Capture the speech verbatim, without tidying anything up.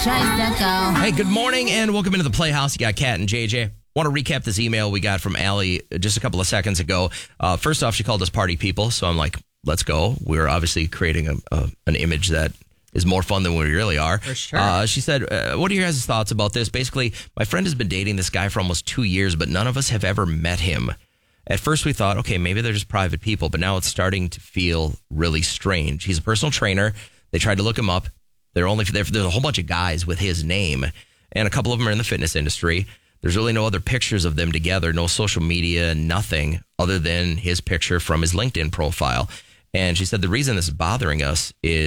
Try set go. Hey, good morning and welcome into the Playhouse. You got Kat and J J. Want to recap this email we got from Allie just a couple of seconds ago. Uh, first off, she called us party people, so I'm like, let's go. We're obviously creating a, a, an image that is more fun than we really are. For sure. Uh, she said, uh, what are your guys' thoughts about this? Basically, my friend has been dating this guy for almost two years, but none of us have ever met him. At first, we thought, okay, maybe they're just private people, but now it's starting to feel really strange. He's a personal trainer. They tried to look him up. They're only there's a whole bunch of guys with his name, and a couple of them are in the fitness industry. There's really no other pictures of them together, no social media, nothing other than his picture from his LinkedIn profile. And she said the reason this is bothering us is